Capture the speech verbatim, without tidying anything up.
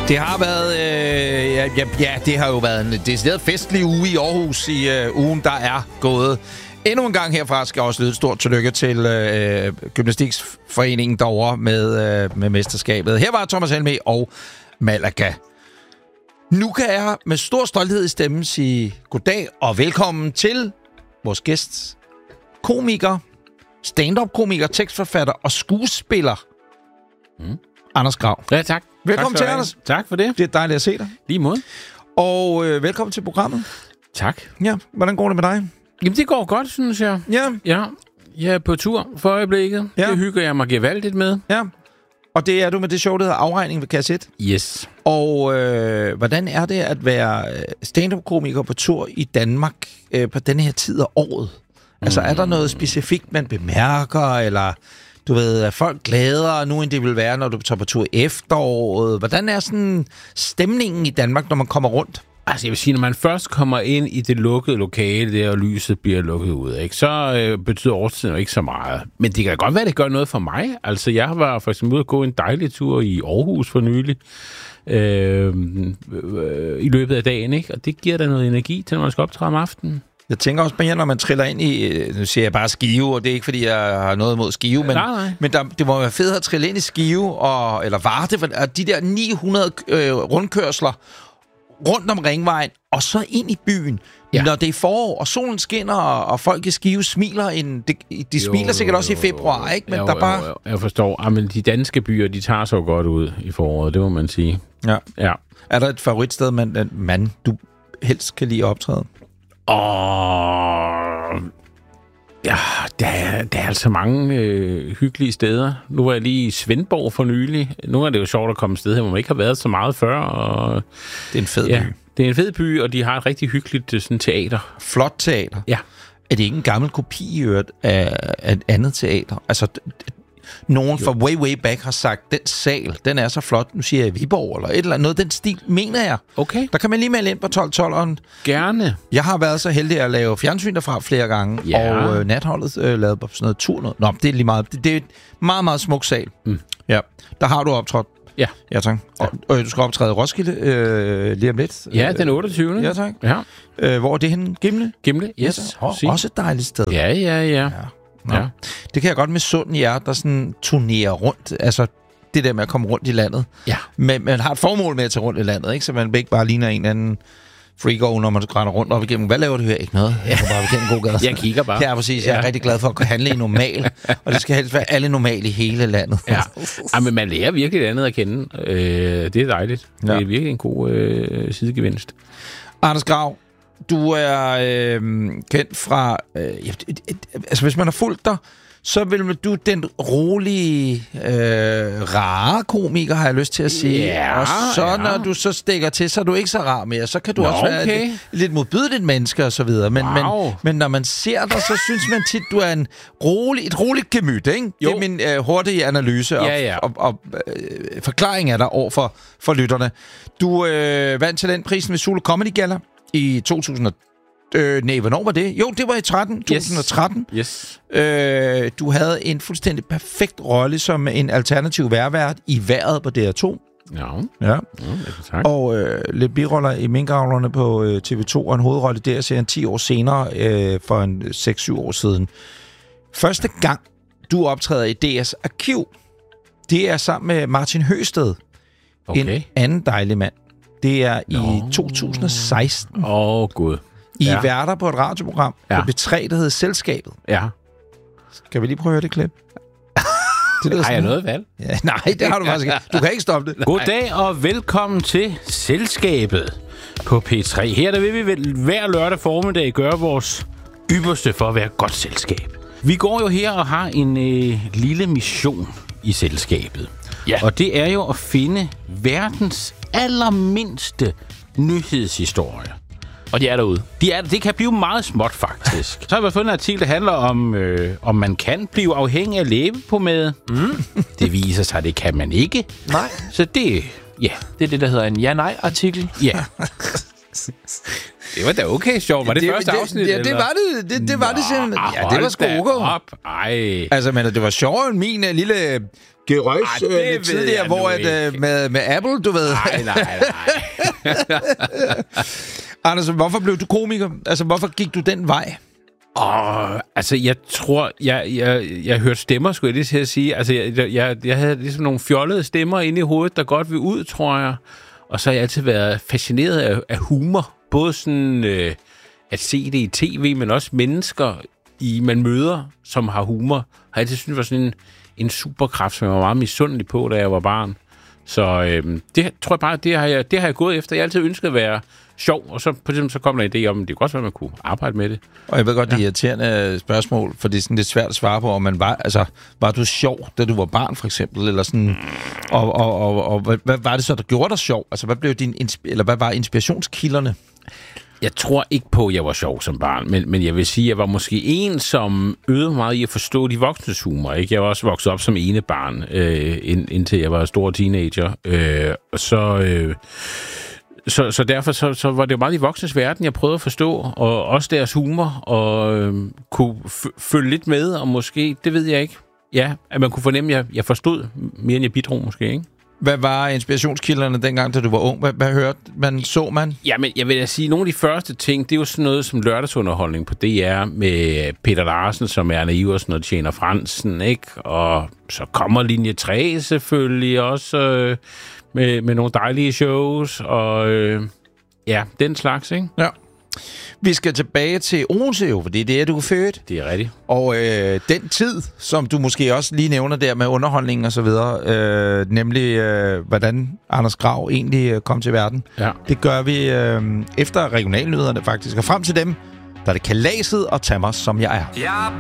Det har været, øh, ja, ja, ja, det har jo været en decideret festlig uge i Aarhus i øh, ugen, der er gået. Endnu en gang herfra skal også lyde et stort tillykke til øh, Gymnastiksforeningen derovre med, øh, med mesterskabet. Her var Thomas Helmig og Malaga. Nu kan jeg med stor stolthed i stemmen sige goddag og velkommen til vores gæst, komiker, stand-up-komiker, tekstforfatter og skuespiller, mm. Anders Grav. Ja, tak. Velkommen tak til, Anders. Tak for det. Det er dejligt at se dig. Lige mod. Og øh, velkommen til programmet. Tak. Ja, hvordan går det med dig? Jamen, det går godt, synes jeg. Ja. Ja, jeg er på tur for øjeblikket. Ja. Det hygger jeg mig gevaldigt med. Ja. Og det er du med det show, der hedder Afregning ved Kasse et. Yes. Og øh, hvordan er det at være stand-up-komiker på tur i Danmark øh, på denne her tid af året? Altså, er der noget specifikt, man bemærker, eller du ved, er folk gladere nu, end det vil være, når du tager på tur i efteråret? Hvordan er sådan stemningen i Danmark, når man kommer rundt? Altså, jeg vil sige, når man først kommer ind i det lukkede lokale, der og lyset bliver lukket ud, ikke, så øh, betyder årstiden jo ikke så meget. Men det kan da godt være, at det gør noget for mig. Altså, jeg var for eksempel ude at gå en dejlig tur i Aarhus for nylig øh, øh, i løbet af dagen, ikke? Og det giver da noget energi til, når man skal optræde om aftenen. Jeg tænker også mere, når man triller ind i, nu siger jeg bare Skive, og det er ikke, fordi jeg har noget imod Skive, men, nej, nej. men der, det må være fedt at trille ind i Skive, og, eller Varde, for de der ni hundrede øh, rundkørsler rundt om Ringvejen, og så ind i byen, ja. Når det er forår, og solen skinner, og, og folk i Skive smiler. En, de de smiler jo, sikkert jo, også i februar, ikke? Men jo, der bare... jo, jo, jeg forstår. Ja, men de danske byer, de tager så godt ud i foråret, det må man sige. Ja. Ja. Er der et favoritsted, man, man du helst kan lide at optræde? Og ja, der er, der er altså mange øh, hyggelige steder. Nu var jeg lige i Svendborg for nylig. Nu er det jo sjovt at komme et sted her, hvor man ikke har været så meget før. Og, det er en fed ja, by. Det er en fed by, og de har et rigtig hyggeligt sådan, teater. Flot teater. Ja. Er det ikke en gammel kopi af, af et andet teater? Altså, nogen fra way, way back har sagt, den sal, den er så flot, nu siger jeg Viborg, eller et eller andet, noget den stil, mener jeg. Okay. Der kan man lige melde ind på tolv tolveren. Gerne. Jeg har været så heldig at lave fjernsyn derfra flere gange, ja. Og øh, natholdet øh, lavede på sådan noget tur. Noget. Nå, det er lige meget. Det, det er et meget, meget smuk sal. Mm. Ja, der har du optrådt. Ja. Ja, tak. Og, og du skal optræde i Roskilde øh, lige om lidt. Ja, den otteogtyvende Ja, tak. Ja. Øh, hvor er det henne? Gimle? Gimle, yes. Ja, og, også et dejligt sted. Ja, ja, ja. ja. Ja. Det kan jeg godt med sunden jer, der sådan turnerer rundt. Altså, det der med at komme rundt i landet. Ja. Men man har et formål med at tage rundt i landet, ikke? Så man ikke bare ligner en eller anden freak-over, når man render rundt op igennem. Hvad laver du her? Ikke noget. Jeg går bare igennem god gade. Jeg kigger bare. Ja, præcis. Jeg er ja. rigtig glad for at kunne handle i normal. Og det skal helst være alle normale i hele landet. Ja. Ja, men man lærer virkelig det andet at kende. Øh, det er dejligt. Ja. Det er virkelig en god øh, sidegevinst. Anders Grav, du er øh, kendt fra... Øh, altså, hvis man har fulgt dig, så vil du den rolige, øh, rare komiker, har jeg lyst til at sige. Ja, og så ja. Når du så stikker til, så er du ikke så rar mere. Så kan du Nå, også være okay. et, lidt modbydeligt menneske og så videre. Men, wow. men, men når man ser dig, så synes man tit, du er en rolig, et roligt gemyt, ikke? Jo. Det er min øh, hurtige analyse og, ja, ja. og, og øh, forklaring af dig over for, for lytterne. Du øh, vandt talentprisen ved Zulu Comedy Gala i to tusind og Øh, nej, hvornår var det? Jo, det var i tretten, to tusind og tretten. Yes. Øh, du havde en fuldstændig perfekt rolle som en alternativ værvært i Vejret på D R to. Ja. Ja. ja tak. Og øh, lidt biroller i Minkavlerne på øh, T V to, og en hovedrolle der serien ti år senere, øh, for en seks syv år siden. Første gang, du optræder i D R's arkiv, det er sammen med Martin Høsted. Okay. En anden dejlig mand. Det er no. i to tusind og seksten. Åh, oh, gud. I ja. er værter på et radioprogram ja. på B tre, der hedder Selskabet. Ja. Kan vi lige prøve at høre det klip? Det har jeg noget valg? Ja, nej, det har du faktisk ikke. Du kan ikke stoppe det. Goddag og velkommen til Selskabet på P tre. Her der vil vi vel hver lørdag formiddag gøre vores ypperste for at være godt selskab. Vi går jo her og har en øh, lille mission i Selskabet. Ja. Og det er jo at finde verdens allermindste nyhedshistorie. Og de er derude. De er, det kan blive meget småt, faktisk. Så har vi fundet en artikel, der handler om, øh, om man kan blive afhængig af læbepomade. Mm. Det viser sig, at det kan man ikke. Nej. Så det, ja. Det er det, der hedder en ja-nej-artikel. Ja. Det var da okay sjovt. Var det, det første det, afsnit? Ja, det var det. Det, det var Nå, det simpelthen. Ja, det var sgu okay. Ej. Altså, men det var sjovere end min uh, lille gerøs Ej, det øh, lidt ved tidligere, jeg hvor nu at, ikke. øh, med, med Apple, du ved. Nej, nej, nej. Anders, hvorfor blev du komiker? Altså, hvorfor gik du den vej? Åh, altså, jeg tror, jeg, jeg, jeg hørte stemmer, skulle jeg lige til at sige. Altså, jeg, jeg, jeg havde ligesom nogle fjollede stemmer inde i hovedet, der godt vil ud, tror jeg. Og så har jeg altid været fascineret af, af humor. Både sådan øh, at se det i tv, men også mennesker, i man møder, som har humor. Har jeg altid syntes var sådan en, en superkraft, som jeg var meget misundelig på, da jeg var barn. Så øh, det tror jeg bare, det har jeg, det har jeg gået efter. Jeg har altid ønsket at være sjov, og så på det så kom der en idé om, at det kunne også være, at man kunne arbejde med det. Og jeg ved godt, ja. Det er irriterende spørgsmål, for det er sådan lidt svært at svare på, om man var, altså, var du sjov, da du var barn, for eksempel, eller sådan, og, og, og, og hvad, hvad var det så, der gjorde dig sjov? Altså, hvad blev din, eller hvad var inspirationskilderne? Jeg tror ikke på, at jeg var sjov som barn, men, men jeg vil sige, at jeg var måske en, som øvede meget i at forstå de voksnes humor. Ikke? Jeg var også vokset op som ene barn, øh, ind, indtil jeg var stor teenager. Øh, og så... Øh, Så, så derfor så, så var det jo meget i voksnes verden, jeg prøvede at forstå, og også deres humor, og øh, kunne f- følge lidt med, og måske, det ved jeg ikke, ja, at man kunne fornemme, at jeg, jeg forstod mere, end jeg bidrog måske, ikke? Hvad var inspirationskilderne dengang, da du var ung? Hvad, hvad hørte man, så man? Ja, men jeg vil da sige, nogle af de første ting, det er jo sådan noget som lørdagsunderholdning på D R med Peter Larsen, som er naiv og sådan noget, Tjener Fransen, ikke? Og så kommer linje tre selvfølgelig også... Øh, Med, med nogle dejlige shows, og øh, ja, den slags, ikke? Ja. Vi skal tilbage til Odense jo, fordi det er, du er født. Det er rigtigt. Og øh, den tid, som du måske også lige nævner der med underholdning og så videre, øh, nemlig øh, hvordan Anders Grav egentlig øh, kom til verden, ja. Det gør vi øh, efter regionalnyhederne faktisk. Og frem til dem, der er det kalaset og Tammers, som jeg er. Ja.